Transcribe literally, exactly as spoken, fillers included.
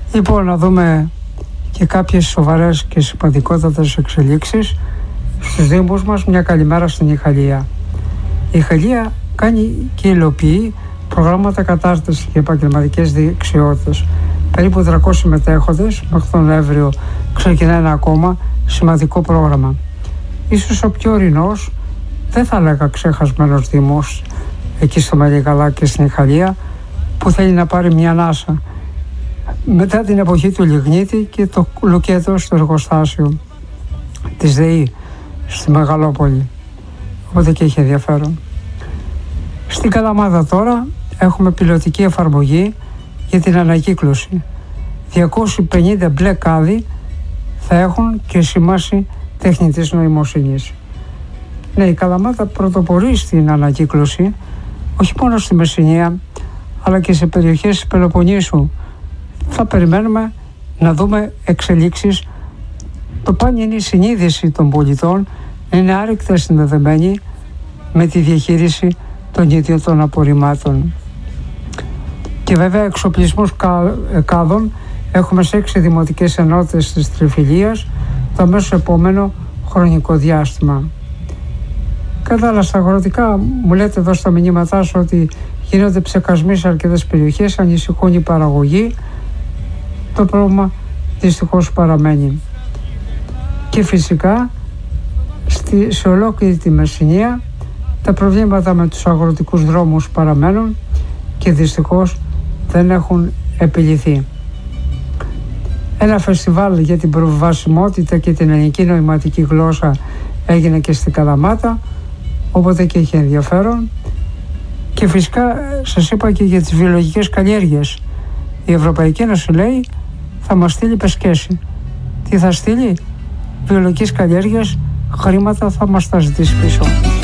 Λοιπόν, να δούμε και κάποιες σοβαρές και σημαντικότατες εξελίξεις στους δήμους μας. Μια καλημέρα στην Ιχαλία. Η Ιχαλία κάνει και υλοποιεί προγράμματα κατάρτισης και επαγγελματικές δεξιότητες. Περίπου τριακόσιοι συμμετέχοντες, μέχρι τον Νοέμβριο ξεκινά ένα ακόμα σημαντικό πρόγραμμα. Ίσως ο πιο ορεινός, δεν θα λέγα ξεχασμένος δήμος, εκεί στο Μελιγαλά και στην Ιχαλία, που θέλει να πάρει μια ανάσα μετά την εποχή του Λιγνίτη και το λουκέτο στο εργοστάσιο της ΔΕΗ στη Μεγαλόπολη. Οπότε και έχει ενδιαφέρον. Στην Καλαμάδα τώρα έχουμε πιλωτική εφαρμογή για την ανακύκλωση. διακόσιοι πενήντα μπλε κάδοι θα έχουν και σήμαση τεχνητής νοημοσύνης. Ναι, η Καλαμάδα πρωτοπορεί στην ανακύκλωση, όχι μόνο στη Μεσσηνία, αλλά και σε περιοχές της Πελοποννήσου. Θα περιμένουμε να δούμε εξελίξεις. Το πάνι είναι η συνείδηση των πολιτών να είναι άρρηκτα συνδεδεμένη με τη διαχείριση των ίδιων των απορριμμάτων. Και βέβαια εξοπλισμούς κάδων έχουμε σε έξι δημοτικές ενότητες της Τριφυλίας το αμέσως επόμενο χρονικό διάστημα. Κατά άλλα, στα αγροτικά μου λέτε εδώ στα μηνύματά σου ότι γίνονται ψεκασμοί σε αρκετές περιοχές, ανησυχούν οι παραγωγοί. Το πρόβλημα δυστυχώς παραμένει. Και φυσικά στη, σε ολόκληρη τη Μεσσηνία τα προβλήματα με τους αγροτικούς δρόμους παραμένουν και δυστυχώς δεν έχουν επιλυθεί. Ένα φεστιβάλ για την προβιβασιμότητα και την ελληνική νοηματική γλώσσα έγινε και στην Καλαμάτα, οπότε και έχει ενδιαφέρον. Και φυσικά σας είπα και για τις βιολογικές καλλιέργειες. Η Ευρωπαϊκή Ένωση λέει θα μας στείλει πεσκέση. Τι θα στείλει? Βιολογικές καλλιέργειες, χρήματα θα μας τα ζητήσει πίσω.